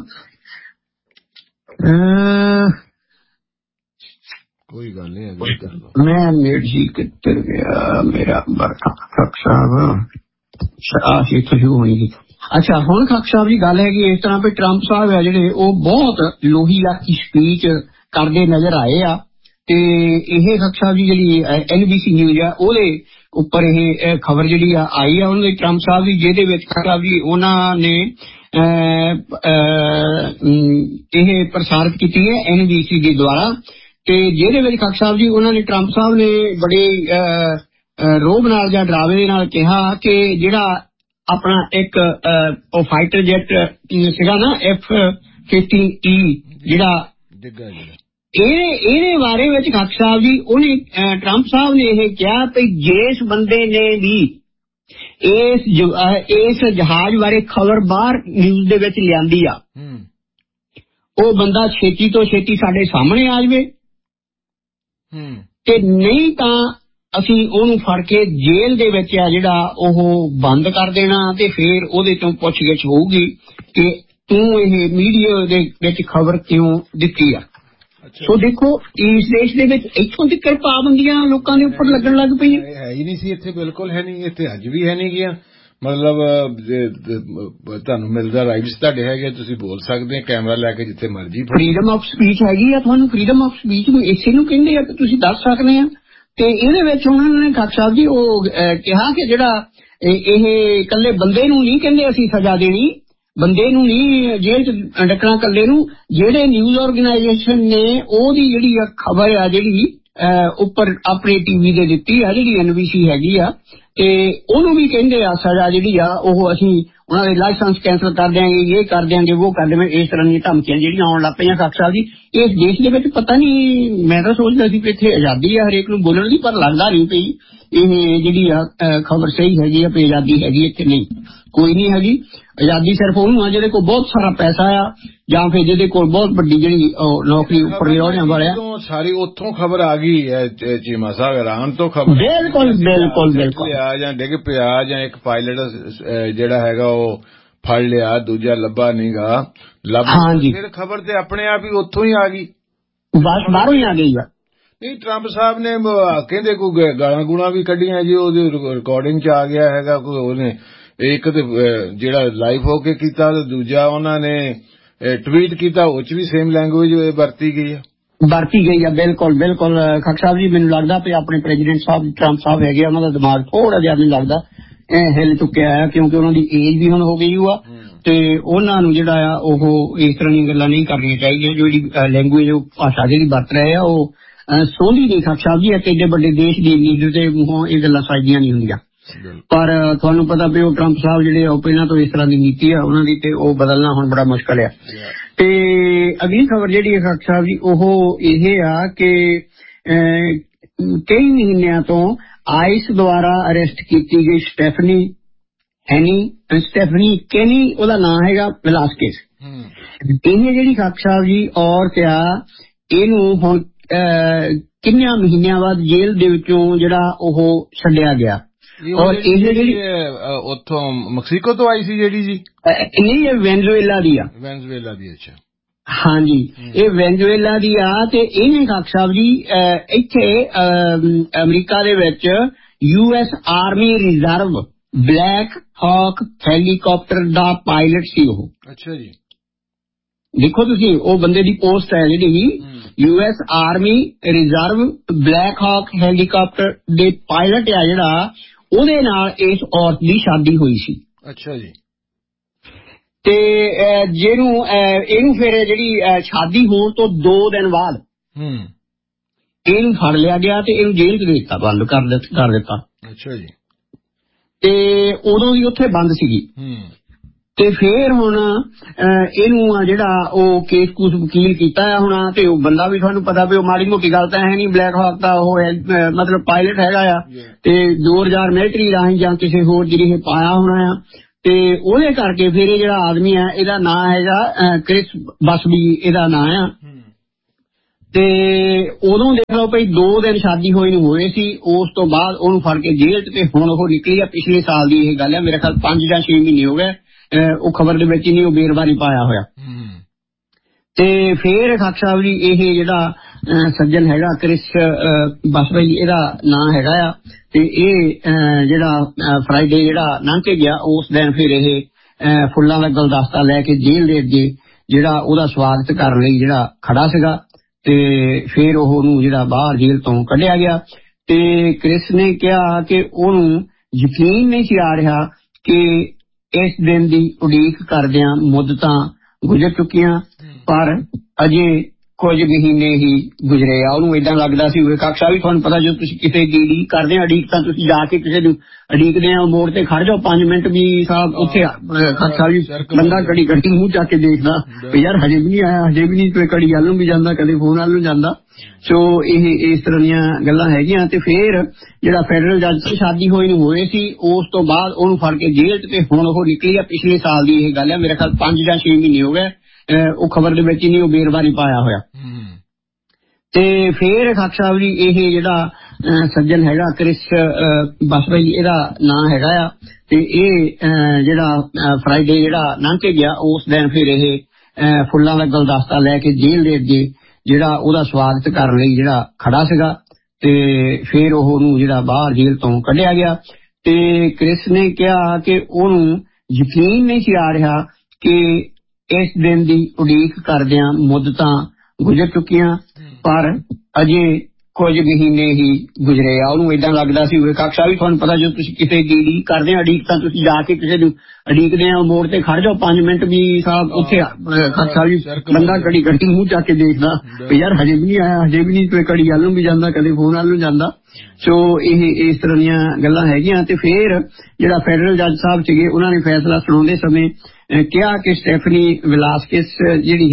ਕੋਈ ਗੱਲ ਨਹੀਂ,
ਮੈਂ ਮੇਰ ਜੀ ਕਿੱਧਰ ਗਿਆ ਮੇਰਾ ਖੱਖ ਸਾਹਿਬ, ਇੱਥੋਂ ਸ਼ੁਰੂ ਹੋਣੀ ਸੀ। ਅੱਛਾ ਹੁਣ ਖੱਖ ਸਾਹਿਬ ਦੀ ਗੱਲ ਹੈਗੀ ਇਸ ਤਰ੍ਹਾਂ ਵੀ ਟਰੰਪ ਸਾਹਿਬ ਆ ਜਿਹੜੇ ਉਹ ਬਹੁਤ ਲੋਹੀਆ ਦੀ ਸਪੀਚ ਕਰਦੇ ਨਜ਼ਰ ਆਏ ਆ। ਤੇ ਇਹ ਖੱਖ ਸਾਹਿਬ ਦੀ ਜਿਹੜੀ NBC ਨਿਊਜ਼ ਆ ਉਹਦੇ ਉੱਪਰ ਇਹ ਖਬਰ ਜਿਹੜੀ ਆ ਆਈ ਆ ਉਹਨਾਂ ਦੀ ਟਰੰਪ ਸਾਹਿਬ ਦੀ, ਜਿਹਦੇ ਵਿੱਚ ਖੱਖ ਸਾਹਿਬ ਜੀ ਉਹਨਾਂ ਨੇ ਇਹ ਪ੍ਰਸਾਰਿਤ ਕੀਤੀ ਹੈ NBC ਦੇ ਦੁਆਰਾ। ਤੇ ਜਿਹਦੇ ਵਿੱਚ ਖੱਖ ਸਾਹਿਬ ਜੀ ਉਹਨਾਂ ਨੇ ਟਰੰਪ ਸਾਹਿਬ ਨੇ ਬੜੇ ਰੋਬ ਨਾਲ ਜਾਂ ਡਰਾਵੇ ਦੇ ਨਾਲ ਕਿਹਾ ਕਿ ਜਿਹੜਾ ਆਪਣਾ ਇੱਕ ਉਹ ਫਾਈਟਰ ਜੈਟ ਸੀਗਾ ਨਾ F-15E ਜਿਹੜਾ ਇਹਦੇ ਬਾਰੇ ਵਿੱਚ ਖੱਖ ਸਾਹਿਬ ਜੀ ਉਹਨੇ ਟਰੰਪ ਸਾਹਿਬ ਨੇ ਇਹ ਕਿਹਾ ਕਿ ਜਿਸ ਬੰਦੇ ਨੇ ਵੀ ਇਸ ਜਹਾਜ਼ ਬਾਰੇ ਖਬਰ ਬਾਹਰ ਨਿਊਜ਼ ਦੇ ਵਿੱਚ ਲਿਆਂਦੀ ਆ ਉਹ ਬੰਦਾ ਛੇਤੀ ਤੋਂ ਛੇਤੀ ਸਾਡੇ ਸਾਹਮਣੇ ਆ ਜਾਵੇ, ਤੇ ਨਹੀਂ ਤਾਂ ਅਸੀਂ ਉਹਨੂੰ ਫੜ ਕੇ ਜੇਲ੍ਹ ਦੇ ਵਿੱਚ ਆ ਜਿਹੜਾ ਉਹ ਬੰਦ ਕਰ ਦੇਣਾ ਤੇ ਫਿਰ ਉਹਦੇ ਤੋਂ ਪੁੱਛਗਿੱਛ ਹੋਊਗੀ ਕਿ ਤੂੰ ਇਹ ਮੀਡੀਆ ਦੇ ਵਿੱਚ ਖਬਰ ਕਿਉਂ ਦਿੱਤੀ ਆ। ਸੋ ਦੇਖੋ ਇਸ ਦੇਸ਼ ਦੇ ਵਿੱਚ ਇੱਥੋਂ ਤੱਕ ਪਾਬੰਦੀਆਂ ਲੋਕਾਂ ਦੇ ਉੱਪਰ ਲੱਗਣ ਲੱਗ ਪਈ
ਹੈ ਹੀ ਨਹੀਂ ਸੀ ਇੱਥੇ, ਬਿਲਕੁਲ ਹੈ ਨਹੀਂ ਇੱਥੇ, ਅੱਜ ਵੀ ਹੈ ਨਹੀਂ ਗਿਆ। ਮਤਲਬ ਤੁਹਾਨੂੰ ਮਿਲਦਾ ਰਾਈਟਸ ਤੁਹਾਡੇ ਹੈਗੇ, ਤੁਸੀਂ ਬੋਲ ਸਕਦੇ ਹੋ ਕੈਮਰਾ ਲੈ ਕੇ ਜਿੱਥੇ ਮਰਜੀ।
ਫਰੀਡਮ ਆਫ ਸਪੀਚ ਹੈਗੀ ਆ, ਤੁਹਾਨੂੰ ਫਰੀਡਮ ਆਫ ਸਪੀਚ ਨੂੰ ਇਸੇ ਨੂੰ ਕਹਿੰਦੇ ਆ ਕਿ ਤੁਸੀਂ ਦੱਸ ਸਕਦੇ ਆ। ਤੇ ਇਹਦੇ ਵਿੱਚ ਉਹਨਾਂ ਨੇ ਖੱਖ ਸਾਹਿਬ ਜੀ ਉਹ ਕਿਹਾ ਕਿ ਜਿਹੜਾ ਇਹ ਇਕੱਲੇ ਬੰਦੇ ਨੂੰ ਨਹੀਂ ਕਹਿੰਦੇ ਅਸੀਂ ਸਜ਼ਾ ਦੇਣੀ, ਬੰਦੇ ਨੂੰ ਨਹੀਂ ਜੇਲ੍ਹ ਚ ਡੱਕਣਾ, ਇਕੱਲੇ ਨੂੰ ਜਿਹੜੇ ਨਿਊਜ਼ ਆਰਗੇਨਾਈਜੇਸ਼ਨ ਨੇ ਉਹਦੀ ਜਿਹੜੀ ਖਬਰ ਆ ਜਿਹੜੀ ਉੱਪਰ ਆਪਣੇ ਟੀਵੀ ਦੇ ਦਿੱਤੀ ਆ ਜਿਹੜੀ NBC ਹੈਗੀ ਆ, ਤੇ ਉਹਨੂੰ ਵੀ ਕਹਿੰਦੇ ਆ ਸਜ਼ਾ ਜਿਹੜੀ ਆ ਉਹ ਅਸੀਂ ਉਹਨਾਂ ਦੇ ਲਾਇਸੈਂਸ ਕੈਂਸਲ ਕਰ ਦਿਆਂਗੇ, ਇਹ ਕਰ ਦਿਆਂਗੇ, ਉਹ ਕਰ ਦੇਵਾਂਗੇ। ਇਸ ਤਰ੍ਹਾਂ ਦੀਆਂ ਧਮਕੀਆਂ ਜਿਹੜੀਆਂ ਆਉਣ ਲੱਗ ਪਈਆਂ ਖੱਖ ਸਾਹਿਬ ਜੀ ਇਸ ਦੇਸ਼ ਦੇ ਵਿੱਚ। ਪਤਾ ਨਹੀਂ, ਮੈਂ ਤਾਂ ਸੋਚਦਾ ਸੀ ਕਿ ਇੱਥੇ ਆਜ਼ਾਦੀ ਆ ਹਰੇਕ ਨੂੰ ਬੋਲਣ ਦੀ, ਪਰ ਲੱਗਦਾ ਨਹੀਂ ਪਈ ਇਹ ਜਿਹੜੀ ਆ ਖਬਰ ਸਹੀ ਹੈਗੀ ਆ ਵੀ ਆਜ਼ਾਦੀ ਹੈਗੀ ਇੱਥੇ। ਨਹੀਂ, ਕੋਈ ਨਹੀਂ ਹੈਗੀ ਆਜ਼ਾਦੀ। ਸਿਰਫ ਉਹਨੂੰ ਆ ਜਿਹਦੇ ਕੋਲ ਬਹੁਤ ਸਾਰਾ ਪੈਸਾ ਆ ਜਾਂ ਫਿਰ ਜਿਹਦੇ ਕੋਲ ਬਹੁਤ ਵੱਡੀ ਜਿਹੜੀ ਨੌਕਰੀ ਉੱਪਰ ਰੋਹਣ ਵਾਲਿਆ।
ਸਾਰੀ ਉੱਥੋਂ ਖਬਰ ਆ ਗਈ ਹੈ ਚੀਮਾ ਸਾਹਿਬ, ਇਰਾਨ ਤੋਂ ਖਬਰ।
ਬਿਲਕੁਲ ਬਿਲਕੁਲ ਬਿਲਕੁਲ
ਆ ਜਾਂ ਡਿੱਗ ਪਿਆ ਜਾਂ ਇੱਕ ਪਾਇਲਟ ਜਿਹੜਾ ਹੈਗਾ ਉਹ ਫੜ ਲਿਆ, ਦੂਜਾ ਲੱਭਾ ਨਹੀਂਗਾ। ਫਿਰ ਖਬਰ ਤੇ ਆਪਣੇ ਆਪ ਹੀ ਉੱਥੋਂ ਹੀ ਆ ਗਈ,
ਬਸ ਬਾਹਰੋਂ ਹੀ ਆ ਗਈ ਆ।
ਨਹੀਂ, ਟਰੰਪ ਸਾਹਿਬ ਨੇ ਕਹਿੰਦੇ ਕੋਈ ਗਾਲਾਂ ਗੂਲਾਂ ਵੀ ਕੱਢੀਆਂ ਜੀ, ਉਹਦੀ ਰਿਕਾਰਡਿੰਗ ਚ ਆ ਗਿਆ ਹੈਗਾ ਕੋਈ। ਉਹਨੇ ਇੱਕ ਤੇ ਜਿਹੜਾ ਲਾਈਵ ਹੋ ਕੇ ਕੀਤਾ, ਦੂਜਾ ਉਹਨਾਂ ਨੇ ਟਵੀਟ ਕੀਤਾ, ਉਹ ਚ ਵੀ ਸੇਮ ਲੈਂਗੁਏਜ ਵਰਤੀ ਗਈ ਆ।
ਬਿਲਕੁਲ ਬਿਲਕੁਲ ਖੱਖ ਸਾਹਿਬ ਜੀ ਮੈਨੂੰ ਲੱਗਦਾ ਵੀ ਆਪਣੇ ਪ੍ਰੈਜ਼ੀਡੈਂਟ ਸਾਹਿਬ ਟਰੰਪ ਸਾਹਿਬ ਹੈਗੇ, ਉਹਨਾਂ ਦਾ ਦਿਮਾਗ ਥੋੜਾ ਜਿਹਾ ਮੈਨੂੰ ਲੱਗਦਾ ਹਿੱਲ ਚੁੱਕਿਆ ਹੈ, ਕਿਉਂਕਿ ਉਹਨਾਂ ਦੀ ਏਜ ਵੀ ਹੁਣ ਹੋ ਗਈ ਆ ਤੇ ਉਹਨਾਂ ਨੂੰ ਜਿਹੜਾ ਆ ਉਹ ਇਸ ਤਰ੍ਹਾਂ ਦੀਆਂ ਗੱਲਾਂ ਨਹੀਂ ਕਰਨੀਆਂ ਚਾਹੀਦੀਆਂ। ਜਿਹੜੀ ਲੈਂਗੁਏਜ ਉਹ ਭਾਸ਼ਾ ਜਿਹੜੀ ਵਰਤ ਰਹੇ ਆ ਉਹ ਸੋਹਣੀ ਨਹੀਂ ਖੱਖ ਸਾਹਿਬ ਜੀ। ਇੱਕ ਏਡੇ ਵੱਡੇ ਦੇਸ਼ ਦੀ ਲੀਡਰ ਦੇ ਮੂੰਹੋਂ ਇਹ ਗੱਲਾਂ ਸਾਈਆਂ ਨਹੀਂ ਹੁੰਦੀਆਂ। ਪਰ ਤੁਹਾਨੂੰ ਪਤਾ ਵੀ ਉਹ ਟਰੰਪ ਸਾਹਿਬ ਜਿਹੜੇ ਉਹ ਪਹਿਲਾਂ ਤੋਂ ਇਸ ਤਰ੍ਹਾਂ ਦੀ ਨੀਤੀ ਆ ਉਹਨਾਂ ਦੀ, ਤੇ ਉਹ ਬਦਲਣਾ ਹੁਣ ਬੜਾ ਮੁਸ਼ਕਲ ਆ। ਤੇ ਅਗਲੀ ਖਬਰ ਜਿਹੜੀ ਹੈ ਖਾਕ ਸਾਹਿਬ ਜੀ ਉਹ ਇਹ ਆ ਕਿ ਕਈ ਮਹੀਨਿਆਂ ਤੋਂ ਆਈਸ ਦੁਆਰਾ ਅਰੈਸਟ ਕੀਤੀ ਗਈ ਸਟੈਫਨੀ ਕੈਨੀ ਉਹਦਾ ਨਾਮ ਹੈਗਾ ਵਿਲਾਸਕਿਸ। ਇਹ ਜਿਹੜੀ ਖਾਕ ਸਾਹਿਬ ਜੀ ਔਰਤ ਆ ਇਹਨੂੰ ਹੁਣ ਕਿੰਨਿਆਂ ਮਹੀਨਿਆਂ ਬਾਅਦ ਜੇਲ੍ਹ ਦੇ ਵਿੱਚੋਂ ਜਿਹੜਾ ਉਹ ਛੱਡਿਆ ਗਿਆ। ਔਰ ਇਹ ਜਿਹੜੀ
ਉੱਥੋਂ ਮੈਕਸੀਕੋ ਤੋਂ ਆਈ ਸੀ ਜਿਹੜੀ ਜੀ,
ਨਹੀਂ ਇਹ ਵੈਨਜ਼ੂਏਲਾ ਦੀ ਆ।
ਵੈਨਜ਼ੂਏਲਾ ਦੀ, ਅੱਛਾ
ਹਾਂਜੀ ਇਹ ਵੈਨਜ਼ੂਏਲਾ ਦੀ ਆ। ਤੇ ਇਹਨੇ ਖਾਕ ਸਾਹਿਬ ਜੀ ਇੱਥੇ ਅਮਰੀਕਾ ਦੇ ਵਿੱਚ US army reserve black ਹਾਕ helicopter ਦਾ ਪਾਇਲਟ ਸੀ ਉਹ।
ਅੱਛਾ ਜੀ,
ਦੇਖੋ ਤੁਸੀਂ ਉਹ ਬੰਦੇ ਦੀ ਪੋਸਟ ਹੈ ਜਿਹੜੀ US army reserve black ਹਾਕ helicopter ਦੇ ਪਾਇਲਟ ਆ ਜਿਹੜਾ, ਉਹਦੇ ਨਾਲ ਇਸ ਔਰਤ ਦੀ ਸ਼ਾਦੀ ਹੋਈ ਸੀ।
ਅੱਛਾ ਜੀ।
ਤੇ ਇਹਨੂੰ ਫਿਰ ਜਿਹੜੀ ਸ਼ਾਦੀ ਹੋਣ ਤੋਂ 2 ਦਿਨ ਬਾਅਦ ਇਹਨੂੰ ਫੜ ਲਿਆ ਗਿਆ ਤੇ ਇਹਨੂੰ ਜੇਲ੍ਹ 'ਚ ਦੇ ਦਿੱਤਾ, ਬੰਦ ਕਰ ਦਿੱਤਾ।
ਅੱਛਾ ਜੀ।
ਤੇ ਉਦੋਂ ਵੀ ਉੱਥੇ ਬੰਦ ਸੀਗੀ। ਤੇ ਫੇਰ ਹੁਣ ਇਹਨੂੰ ਜਿਹੜਾ ਉਹ ਕੇਸ ਕੂਸ ਵਕੀਲ ਕੀਤਾ ਹੈ ਹੁਣ, ਤੇ ਉਹ ਬੰਦਾ ਵੀ ਤੁਹਾਨੂੰ ਪਤਾ ਵੀ ਉਹ ਮਾੜੀ ਮੋਟੀ ਗੱਲ ਤਾਂ ਹੈ ਨਹੀਂ, ਬਲੈਕ ਹਾਕ ਦਾ ਉਹ ਮਤਲਬ ਪਾਇਲਟ ਹੈਗਾ ਆ। ਤੇ 2000 ਮਿਲਟਰੀ ਰਾਹੀਂ ਜਾਂ ਕਿਸੇ ਹੋਰ ਜਿਹੜੀ ਪਾਇਆ ਹੋਣਾ ਆ, ਤੇ ਉਹਦੇ ਕਰਕੇ ਫਿਰ ਇਹ ਜਿਹੜਾ ਆਦਮੀ ਆ ਇਹਦਾ ਨਾਂ ਹੈਗਾ ਕ੍ਰਿਸ ਬਸਬੀ ਇਹਦਾ ਨਾਂ ਆ। ਤੇ ਉਦੋਂ ਦੇਖ ਲਓ ਭਾਈ 2 ਦਿਨ ਸ਼ਾਦੀ ਹੋਈ ਨੂੰ ਹੋਏ ਸੀ, ਉਸ ਤੋਂ ਬਾਅਦ ਉਹਨੂੰ ਫੜ ਕੇ ਜੇਲ੍ਹ 'ਚ, ਤੇ ਹੁਣ ਉਹ ਨਿਕਲੀ ਆ। ਪਿਛਲੇ ਸਾਲ ਦੀ ਇਹ ਗੱਲ ਹੈ, ਮੇਰੇ ਖਿਆਲ 5 ਜਾਂ 6 ਮਹੀਨੇ ਹੋ ਗਏ। ਉਹ ਖਬਰ ਦੇ ਵਿੱਚ ਹੀ ਨਹੀਂ ਉਹ ਬੇਰਵਾ ਨਹੀਂ ਪਾਇਆ ਹੋਇਆ। ਤੇ ਫੇਰ ਖਾਕ ਸਾਹਿਬ ਜੀ ਇਹ ਜਿਹੜਾ ਸੱਜਣ ਹੈਗਾ ਕ੍ਰਿਸ ਬਸਬੀ ਇਹਦਾ ਨਾਂ ਹੈਗਾ ਆ। ਤੇ ਇਹ ਜਿਹੜਾ ਫਰਾਈਡੇ ਜਿਹੜਾ ਲੰਘ ਕੇ ਗਿਆ ਉਸ ਦਿਨ ਫਿਰ ਇਹ ਫੁੱਲਾਂ ਦਾ ਗੁਲਦਸਤਾ ਲੈ ਕੇ ਜੇਲ੍ਹ ਦੇ ਅੱਗੇ ਜਿਹੜਾ ਉਹਦਾ ਸਵਾਗਤ ਕਰਨ ਲਈ ਜਿਹੜਾ ਖੜਾ ਸੀਗਾ। ਤੇ ਫਿਰ ਉਹਨੂੰ ਜਿਹੜਾ ਬਾਹਰ ਜੇਲ੍ਹ ਤੋਂ ਕੱਢਿਆ ਗਿਆ। ਤੇ ਕ੍ਰਿਸ ਨੇ ਕਿਹਾ ਕਿ ਉਹਨੂੰ ਯਕੀਨ ਨਹੀਂ ਸੀ ਆ ਰਿਹਾ ਕਿ ਇਸ ਦਿਨ ਦੀ ਉਡੀਕ ਕਰਦਿਆਂ ਮੁੱਦਤਾਂ ਗੁਜ਼ਰ ਚੁੱਕੀਆਂ, ਪਰ ਅਜੇ ਕੁਝ ਮਹੀਨੇ ਹੀ ਗੁਜ਼ਰੇ ਆ। ਉਹਨੂੰ ਏਦਾਂ ਲੱਗਦਾ ਸੀ ਉਹ ਖਾਕ ਸਾਹਿਬ ਵੀ ਤੁਹਾਨੂੰ ਪਤਾ ਜਦੋਂ ਤੁਸੀਂ ਕਿਸੇ ਦੀ ਉਡੀਕ ਕਰਦੇ ਆ, ਉਡੀਕ ਤਾਂ ਤੁਸੀਂ ਜਾ ਕੇ ਕਿਸੇ ਨੂੰ ਉਡੀਕਦੇ ਆ, ਮੋੜ ਤੇ ਖੜ ਜਾਓ 5 ਮਿੰਟ ਵੀ ਸਾਹਿਬ ਉੱਥੇ ਖਾਕ ਸਾਹਿਬ ਜੀ ਬੰਦਾ ਘੜੀ ਮੂੰਹ ਚੱਕ ਕੇ ਦੇਖਦਾ ਵੀ ਯਾਰ ਹਜੇ ਵੀ ਨਹੀਂ ਆਇਆ, ਹਜੇ ਵੀ ਨਹੀਂ, ਕੋਈ ਘੜੀ ਵੱਲ ਨੂੰ ਵੀ ਜਾਂਦਾ, ਕਦੇ ਫੋਨ ਵੱਲ ਨੂੰ ਜਾਂਦਾ। ਸੋ ਇਹ ਇਸ ਤਰ੍ਹਾਂ ਦੀਆਂ ਗੱਲਾਂ ਹੈਗੀਆਂ। ਤੇ ਫੇਰ ਜਿਹੜਾ ਫੈਡਰਲ ਜੱਜ ਤੋਂ ਸ਼ਾਦੀ ਹੋਈ ਨੂੰ ਹੋਏ ਸੀ, ਉਸ ਤੋਂ ਬਾਅਦ ਉਹਨੂੰ ਫੜ ਕੇ ਜੇਲ੍ਹ 'ਚ, ਤੇ ਹੁਣ ਉਹ ਨਿਕਲੀ ਆ। ਪਿਛਲੇ ਸਾਲ ਦੀ ਇਹ ਗੱਲ ਹੈ, ਮੇਰੇ ਖਿਆਲ 5 ਜਾਂ 6 ਮਹੀਨੇ ਹੋ ਗਏ। ਉਹ ਖਬਰ ਦੇ ਵਿੱਚ ਹੀ ਨਹੀਂ ਉਹ ਬੇਰਵਾ ਨਹੀਂ ਪਾਇਆ ਹੋਇਆ। ਤੇ ਫੇਰ ਖਾਕ ਸਾਹਿਬ ਜੀ ਇਹ ਜਿਹੜਾ ਸੱਜਣ ਹੈਗਾ ਕ੍ਰਿਸ ਬਸਬੀ ਇਹਦਾ ਨਾਂ ਹੈਗਾ ਆ। ਤੇ ਇਹ ਜਿਹੜਾ ਫਰਾਈਡੇ ਜਿਹੜਾ ਲੰਘ ਕੇ ਗਿਆ ਉਸ ਦਿਨ ਫਿਰ ਇਹ ਫੁੱਲਾਂ ਦਾ ਗੁਲਦਸਤਾ ਲੈ ਕੇ ਜੇਲ੍ਹ ਦੇ ਅੱਗੇ ਜਿਹੜਾ ਉਹਦਾ ਸਵਾਗਤ ਕਰਨ ਲਈ ਜਿਹੜਾ ਖੜਾ ਸੀਗਾ। ਤੇ ਫਿਰ ਉਹਨੂੰ ਜਿਹੜਾ ਬਾਹਰ ਜੇਲ੍ਹ ਤੋਂ ਕੱਢਿਆ ਗਿਆ। ਤੇ ਕ੍ਰਿਸ ਨੇ ਕਿਹਾ ਕਿ ਉਹਨੂੰ ਯਕੀਨ ਨਹੀਂ ਸੀ ਆ ਰਿਹਾ ਕਿ ਇਸ ਦਿਨ ਦੀ ਉਡੀਕ ਕਰਦਿਆਂ ਮੁੱਦਤਾਂ ਗੁਜ਼ਰ ਚੁੱਕੀਆਂ, ਪਰ ਅਜੇ ਕੁਝ ਮਹੀਨੇ ਹੀ ਗੁਜ਼ਰੇ ਆ। ਉਹਨੂੰ ਏਦਾਂ ਲੱਗਦਾ ਸੀ ਉਹ ਖਾਕ ਸਾਹਿਬ ਵੀ ਤੁਹਾਨੂੰ ਪਤਾ ਜਦੋਂ ਤੁਸੀਂ ਕਿਸੇ ਦੀ ਉਡੀਕ ਕਰਦੇ ਆ, ਉਡੀਕ ਤਾਂ ਤੁਸੀਂ ਜਾ ਕੇ ਕਿਸੇ ਨੂੰ ਉਡੀਕਦੇ ਆ, ਮੋੜ ਤੇ ਖੜ ਜਾਓ 5 ਮਿੰਟ ਵੀ ਸਾਹਿਬ ਉੱਥੇ ਖਾਕ ਸਾਹਿਬ ਜੀ ਬੰਦਾ ਘੜੀ ਮੂੰਹ ਚੱਕ ਕੇ ਦੇਖਦਾ ਵੀ ਯਾਰ ਹਜੇ ਵੀ ਨਹੀਂ ਆਇਆ, ਹਜੇ ਵੀ ਨਹੀਂ, ਕੋਈ ਘੜੀ ਵੱਲ ਨੂੰ ਵੀ ਜਾਂਦਾ, ਕਦੇ ਫੋਨ ਵੱਲ ਨੂੰ ਜਾਂਦਾ। ਸੋ ਇਹ ਇਸ ਤਰ੍ਹਾਂ ਦੀਆਂ ਗੱਲਾਂ ਹੈਗੀਆਂ। ਤੇ ਫੇਰ ਜਿਹੜਾ ਫੈਡਰਲ ਜੱਜ ਸਾਹਿਬ ਸੀਗੇ ਉਹਨਾਂ ਨੇ ਫੈਸਲਾ ਸੁਣਾਉਂਦੇ ਸਮੇਂ ਕਿਹਾ ਕਿ ਸਟੈਫਨੀ ਵਿਲਾਸਕਿਸ ਜਿਹੜੀ